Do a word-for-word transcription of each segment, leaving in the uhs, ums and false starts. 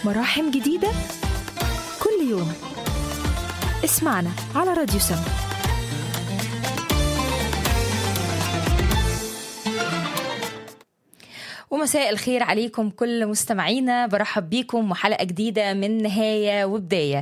مراحم جديدة كل يوم. اسمعنا على راديو سم. ومساء الخير عليكم كل مستمعينا، برحب بيكم وحلقة جديدة من نهاية وبداية.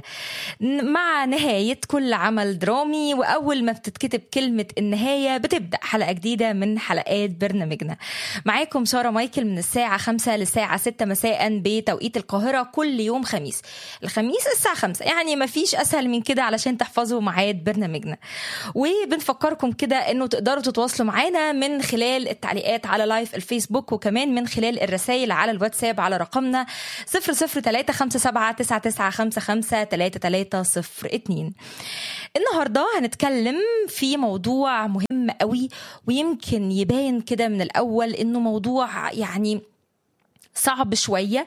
مع نهاية كل عمل درامي وأول ما بتتكتب كلمة النهاية بتبدأ حلقة جديدة من حلقات برنامجنا. معاكم سارة مايكل من الساعة خمسة للساعة ستة مساء بتوقيت القاهرة كل يوم خميس. الخميس الساعة خمسة، يعني ما فيش أسهل من كده علشان تحفظوا ميعاد برنامجنا. وبنفكركم كده إنه تقدروا تتواصلوا معانا من خلال التعليقات على لايف الفيسبوك، وكمان من خلال الرسائل على الواتساب على رقمنا صفر صفر ثلاثة خمسة سبعة تسعة تسعة خمسة خمسة ثلاثة ثلاثة صفر اثنين. النهاردة هنتكلم في موضوع مهم قوي، ويمكن يبان كده من الأول إنه موضوع يعني صعب شوية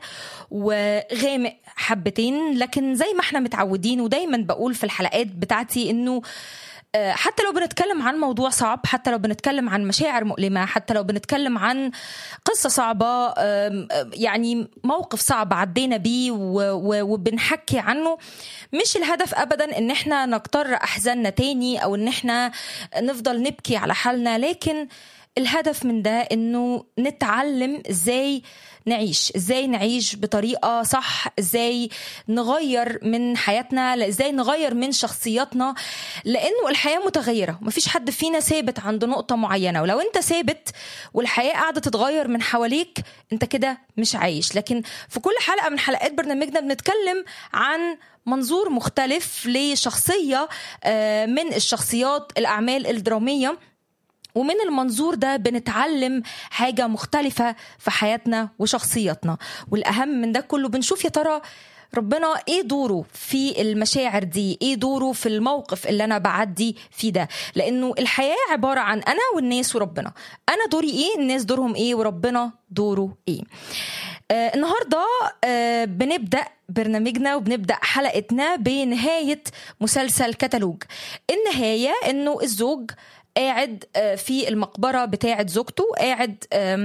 وغامق حبتين، لكن زي ما احنا متعودين ودايما بقول في الحلقات بتاعتي إنه حتى لو بنتكلم عن موضوع صعب، حتى لو بنتكلم عن مشاعر مؤلمة، حتى لو بنتكلم عن قصة صعبة، يعني موقف صعب عدينا بيه وبنحكي عنه، مش الهدف أبدا إن احنا نقتر أحزاننا تاني أو إن احنا نفضل نبكي على حالنا، لكن الهدف من ده إنه نتعلم إزاي نعيش، إزاي نعيش بطريقة صح، إزاي نغير من حياتنا، إزاي نغير من شخصياتنا، لأنه الحياة متغيرة، مفيش حد فينا ثابت عند نقطة معينة. ولو أنت ثابت والحياة قاعدة تتغير من حواليك، أنت كده مش عايش. لكن في كل حلقة من حلقات برنامجنا بنتكلم عن منظور مختلف لشخصية من الشخصيات الأعمال الدرامية، ومن المنظور ده بنتعلم حاجة مختلفة في حياتنا وشخصياتنا. والأهم من ده كله بنشوف يا ترى ربنا ايه دوره في المشاعر دي، ايه دوره في الموقف اللي انا بعدي فيه ده، لانه الحياة عبارة عن انا والناس وربنا. انا دوري ايه، الناس دورهم ايه، وربنا دوره ايه. آه النهاردة آه بنبدأ برنامجنا وبنبدأ حلقتنا بنهاية مسلسل كتالوج. النهاية انه الزوج قاعد في المقبرة بتاعة زوجته، قاعد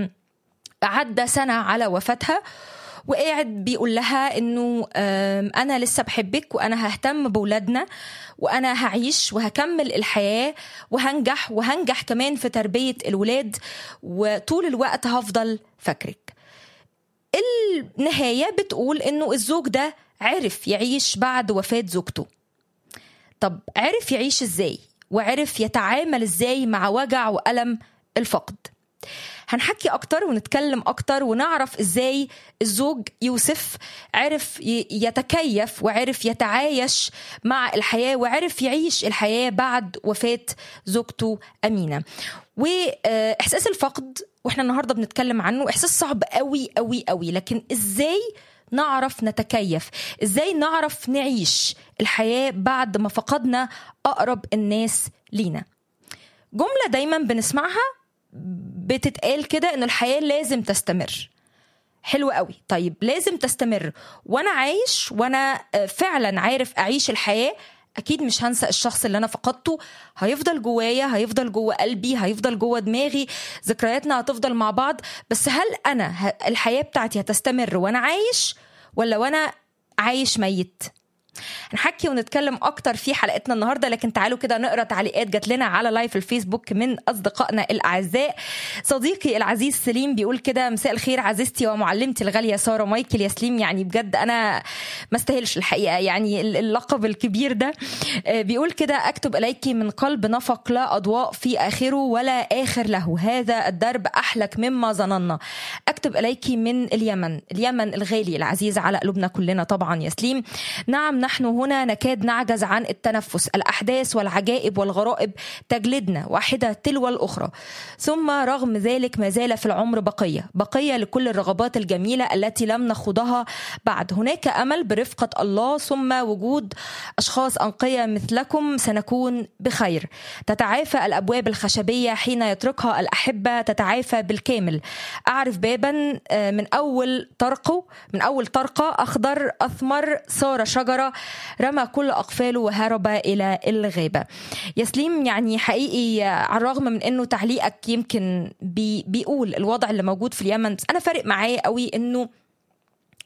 عدى سنة على وفاتها، وقاعد بيقول لها إنه أنا لسه بحبك، وأنا ههتم بولادنا، وأنا هعيش وهكمل الحياة وهنجح وهنجح كمان في تربية الولاد، وطول الوقت هفضل فاكرك. النهاية بتقول إنه الزوج ده عرف يعيش بعد وفاة زوجته. طب عرف يعيش إزاي؟ وعرف يتعامل ازاي مع وجع وألم الفقد؟ هنحكي أكتر ونتكلم أكتر ونعرف ازاي الزوج يوسف عرف يتكيف وعرف يتعايش مع الحياة وعرف يعيش الحياة بعد وفاة زوجته أمينة. وإحساس الفقد وإحنا النهاردة بنتكلم عنه إحساس صعب قوي قوي قوي، لكن ازاي نعرف نتكيف، ازاي نعرف نعيش الحياة بعد ما فقدنا أقرب الناس لينا. جملة دايما بنسمعها بتتقال كده إنه الحياة لازم تستمر. حلو قوي. طيب لازم تستمر وأنا عايش وأنا فعلا عارف أعيش الحياة، أكيد مش هنسى الشخص اللي أنا فقدته، هيفضل جوايا، هيفضل جوا قلبي، هيفضل جوا دماغي، ذكرياتنا هتفضل مع بعض. بس هل أنا الحياة بتاعتي هتستمر وأنا عايش ولا وأنا عايش ميت؟ هنحكي ونتكلم أكتر في حلقتنا النهاردة، لكن تعالوا كده نقرأ تعليقات جات لنا على لايف الفيسبوك من أصدقائنا الأعزاء. صديقي العزيز سليم بيقول كده: مساء الخير عزيزتي ومعلمتي الغالية سارة مايكل. يا سليم، يعني بجد أنا ما استاهلش الحقيقة يعني اللقب الكبير ده. بيقول كده: أكتب إليك من قلب نفق لا أضواء في آخره ولا آخر له، هذا الدرب أحلك مما ظننا. أكتب إليك من اليمن، اليمن الغالي العزيز على قلوبنا كلنا طبعا يا سليم. نعم، نحن هنا نكاد نعجز عن التنفس، الأحداث والعجائب والغرائب تجلدنا واحدة تلو الأخرى، ثم رغم ذلك ما زال في العمر بقية بقية لكل الرغبات الجميلة التي لم نخوضها بعد. هناك أمل برفقة الله، ثم وجود أشخاص أنقياء مثلكم سنكون بخير. تتعافى الأبواب الخشبية حين يتركها الأحبة، تتعافى بالكامل. أعرف بابا من أول طرقه من أول طرقة أخضر أثمر، صار شجرة، رمى كل أقفاله وهرب إلى الغابة. يسليم، يعني حقيقي على الرغم من أنه تعليقك يمكن بي بيقول الوضع اللي موجود في اليمن، بس أنا فارق معايا قوي أنه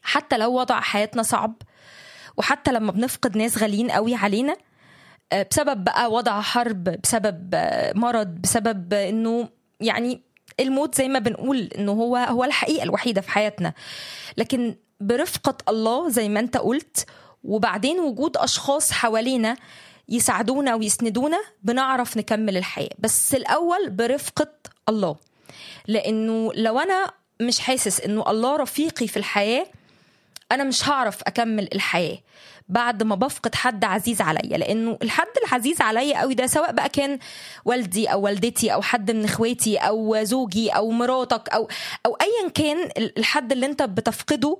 حتى لو وضع حياتنا صعب، وحتى لما بنفقد ناس غاليين قوي علينا بسبب بقى وضع حرب، بسبب مرض، بسبب انه يعني الموت زي ما بنقول انه هو هو الحقيقة الوحيدة في حياتنا. لكن برفقة الله زي ما انت قلت، وبعدين وجود اشخاص حوالينا يساعدونا ويسندونا، بنعرف نكمل الحياة. بس الاول برفقة الله، لانه لو انا مش حاسس انه الله رفيقي في الحياة، انا مش هعرف اكمل الحياة بعد ما بفقد حد عزيز عليا. لانه الحد العزيز عليا قوي ده، سواء بقى كان والدي او والدتي او حد من اخواتي او زوجي او مراتك او او ايا كان الحد اللي انت بتفقده،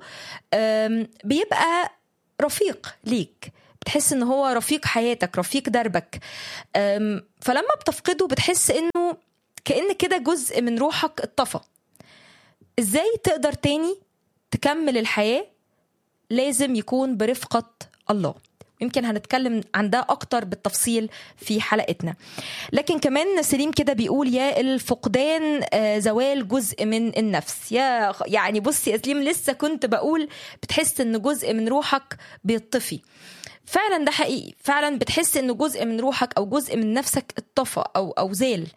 بيبقى رفيق ليك، بتحس ان هو رفيق حياتك، رفيق دربك. فلما بتفقده بتحس انه كأن كده جزء من روحك اتطفى. ازاي تقدر تاني تكمل الحياة؟ لازم يكون برفقة الله. يمكن هنتكلم عن ده أكتر بالتفصيل في حلقتنا. لكن كمان سليم كده بيقول يا الفقدان زوال جزء من النفس. يا يعني بصي يا سليم، لسه كنت بقول بتحس إن جزء من روحك بيطفي. فعلا ده حقيقي، فعلا بتحس إنه جزء من روحك أو جزء من نفسك اتطفى أو أو زال.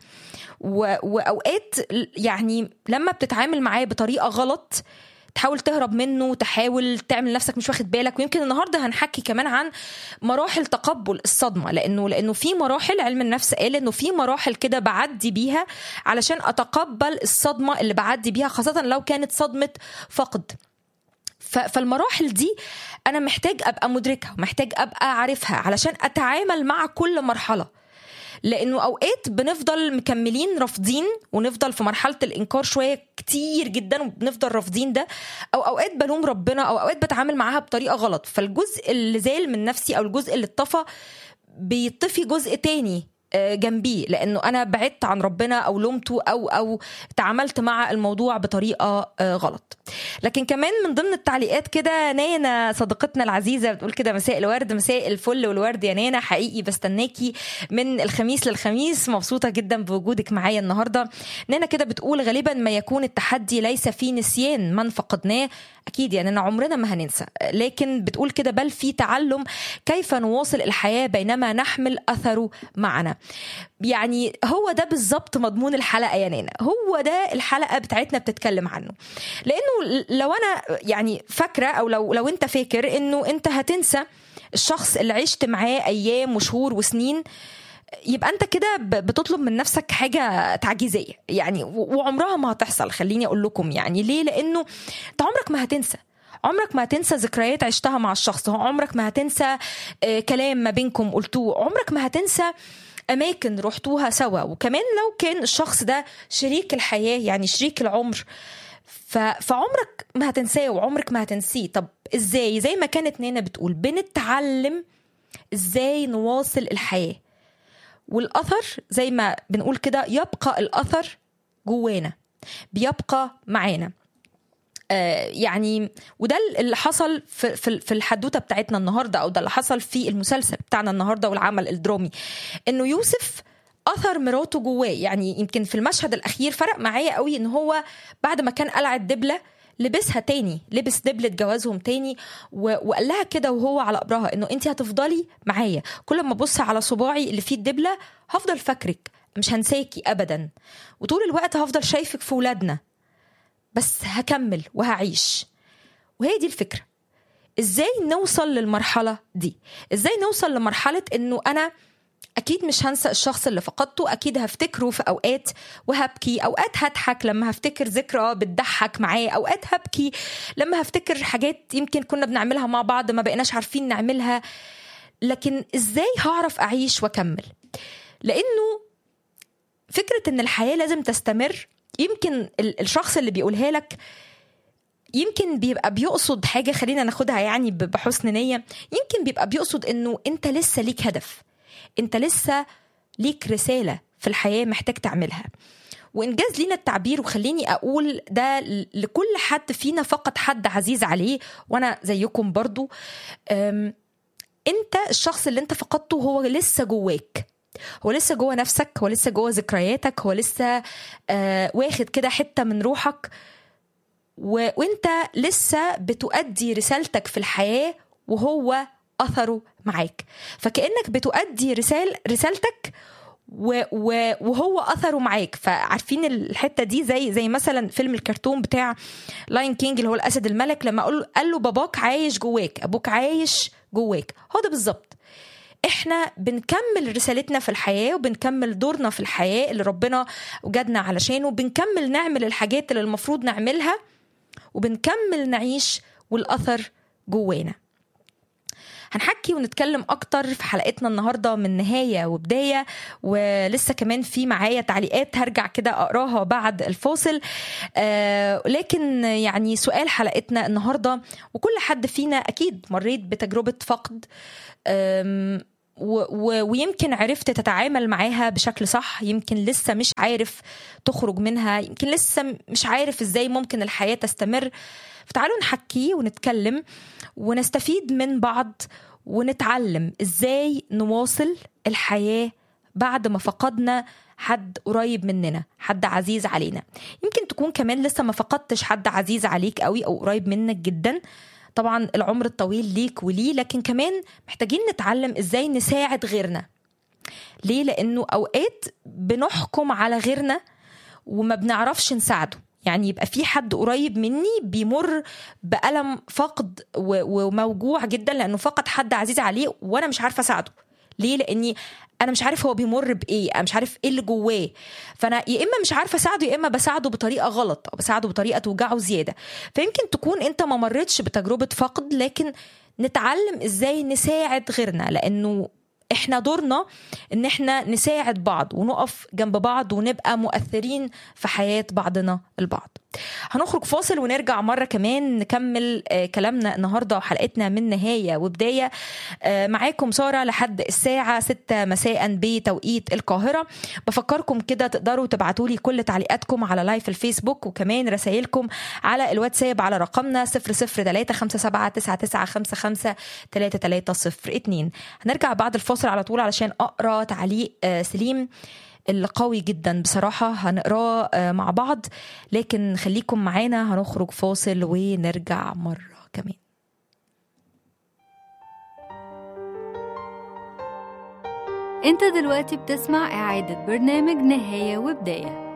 وأوقات يعني لما بتتعامل معاه بطريقة غلط، تحاول تهرب منه، تحاول تعمل نفسك مش واخد بالك. ويمكن النهارده هنحكي كمان عن مراحل تقبل الصدمه، لانه لانه في مراحل، علم النفس قال انه في مراحل كده بعدي بيها علشان اتقبل الصدمه اللي بعدي بيها، خاصه لو كانت صدمه فقد. فالمراحل دي انا محتاج ابقى مدركها، ومحتاج ابقى عارفها علشان اتعامل مع كل مرحله. لأنه أوقات بنفضل مكملين رافضين، ونفضل في مرحلة الإنكار شوية كتير جدا، وبنفضل رافضين ده. أو أوقات بلوم ربنا، أو أوقات بتعامل معاها بطريقة غلط. فالجزء اللي زال من نفسي أو الجزء اللي اتطفى بيطفي جزء تاني جنبي، لأنه أنا بعدت عن ربنا أو لومته أو أو تعاملت مع الموضوع بطريقة غلط. لكن كمان من ضمن التعليقات كده، نانا صديقتنا العزيزة بتقول كده مساء الورد، مساء الفل والورد يا نانا، حقيقي بستناكي من الخميس للخميس، مبسوطة جدا بوجودك معايا النهاردة. نانا كده بتقول غالبا ما يكون التحدي ليس في نسيان من فقدناه، أكيد يعني أنا عمرنا ما هننسى، لكن بتقول كده بل في تعلم كيف نواصل الحياة بينما نحمل أثره معنا. يعني هو ده بالظبط مضمون الحلقة يا نانا، هو ده الحلقة بتاعتنا بتتكلم عنه. لأنه لو أنا يعني فاكرة، أو لو, لو أنت فاكر أنه أنت هتنسى الشخص اللي عشت معاه أيام وشهور وسنين، يبقى أنت كده بتطلب من نفسك حاجة تعجيزية يعني، وعمرها ما هتحصل. خليني أقول لكم يعني ليه، لأنه أنت عمرك ما هتنسى، عمرك ما هتنسى ذكريات عشتها مع الشخص، عمرك ما هتنسى كلام ما بينكم قلتوه، عمرك ما هتنسى أماكن رحتوها سوا. وكمان لو كان الشخص ده شريك الحياة، يعني شريك العمر، فعمرك ما هتنساه وعمرك ما هتنسيه. طب إزاي؟ زي ما كانت نانا بتقول، بنتعلم إزاي نواصل الحياة. والأثر زي ما بنقول كده، يبقى الأثر جوانا، بيبقى معانا. آه يعني وده اللي حصل في في الحدوته بتاعتنا النهارده، او ده اللي حصل في المسلسل بتاعنا النهارده والعمل الدرامي، انه يوسف اثر مراته جواه. يعني يمكن في المشهد الاخير فرق معايا قوي، ان هو بعد ما كان قلع الدبله لبسها تاني، لبس دبلة جوازهم تاني، وقال لها كده وهو على قبرها انه انت هتفضلي معايا، كل ما ابص على صباعي اللي فيه الدبله هفضل فاكرك، مش هنساكي ابدا، وطول الوقت هفضل شايفك في ولادنا، بس هكمل وهعيش. وهي دي الفكرة. ازاي نوصل للمرحلة دي؟ ازاي نوصل لمرحلة انه انا اكيد مش هنسى الشخص اللي فقدته، اكيد هفتكره في اوقات وهبكي، اوقات هضحك لما هفتكر ذكرى بتضحك معاه، اوقات هبكي لما هفتكر حاجات يمكن كنا بنعملها مع بعض ما بقيناش عارفين نعملها. لكن ازاي هعرف اعيش واكمل؟ لانه فكرة ان الحياة لازم تستمر، يمكن الشخص اللي بيقولها لك يمكن بيبقى بيقصد حاجة، خلينا ناخدها يعني بحسن نية، يمكن بيبقى بيقصد انه انت لسه ليك هدف، انت لسه ليك رسالة في الحياة محتاج تعملها. وإنجاز لينا التعبير، وخليني أقول ده لكل حد فينا فقد حد عزيز عليه، وأنا زيكم برضو، انت الشخص اللي انت فقدته هو لسه جواك، هو لسه جوا نفسك، هو لسه جوا ذكرياتك، هو لسه آه واخد كده حتة من روحك، و... وانت لسه بتؤدي رسالتك في الحياة وهو أثره معاك. فكأنك بتؤدي رسال رسالتك و... و... وهو أثره معاك. فعارفين الحتة دي زي زي مثلا فيلم الكرتون بتاع لاين كينج اللي هو الأسد الملك، لما قال قال له باباك عايش جواك، أبوك عايش جواك. هو ده بالظبط. احنا بنكمل رسالتنا في الحياة وبنكمل دورنا في الحياة اللي ربنا وجدنا علشانه، وبنكمل نعمل الحاجات اللي المفروض نعملها، وبنكمل نعيش والأثر جوانا. هنحكي ونتكلم أكتر في حلقتنا النهاردة من نهاية وبداية، ولسه كمان في معايا تعليقات هرجع كده أقراها بعد الفاصل. آه لكن يعني سؤال حلقتنا النهاردة، وكل حد فينا أكيد مريت بتجربة فقد، آم و و ويمكن عرفت تتعامل معاها بشكل صح، يمكن لسه مش عارف تخرج منها، يمكن لسه مش عارف إزاي ممكن الحياة تستمر. فتعالوا نحكي ونتكلم ونستفيد من بعض، ونتعلم إزاي نواصل الحياة بعد ما فقدنا حد قريب مننا، حد عزيز علينا. يمكن تكون كمان لسه ما فقدتش حد عزيز عليك قوي أو قريب منك جدا، طبعا العمر الطويل ليك وليه، لكن كمان محتاجين نتعلم إزاي نساعد غيرنا. ليه؟ لأنه أوقات بنحكم على غيرنا وما بنعرفش نساعده. يعني يبقى في حد قريب مني بيمر بألم فقد وموجوع جدا لأنه فقد حد عزيز عليه، وأنا مش عارفة أساعده. ليه؟ لأني أنا مش عارف هو بيمر بإيه، أنا مش عارف إيه اللي جواه. فأنا يا إما مش عارفة أساعده، يا إما بساعده بطريقة غلط أو بساعده بطريقة توجعه زيادة. فيمكن تكون أنت ما مرتش بتجربة فقد، لكن نتعلم إزاي نساعد غيرنا، لأنه احنا دورنا ان احنا نساعد بعض ونقف جنب بعض ونبقى مؤثرين في حياة بعضنا البعض. هنخرج فاصل ونرجع مرة كمان نكمل كلامنا النهاردة وحلقتنا من نهاية وبداية. معاكم سارة لحد الساعة ستة مساء بتوقيت القاهرة. بفكركم كده تقدروا تبعتولي كل تعليقاتكم على لايف الفيسبوك، وكمان رسائلكم على الواتساب على رقمنا صفر صفر ثلاثة خمسة سبعة تسعة تسعة خمسة خمسة ثلاثة ثلاثة صفر اثنين. هنرجع بعد الفاصل على طول علشان أقرأ تعليق سليم القوي جدا بصراحة، هنقراه مع بعض. لكن خليكم معانا، هنخرج فاصل ونرجع مرة كمان. انت دلوقتي بتسمع إعادة برنامج نهاية وبداية.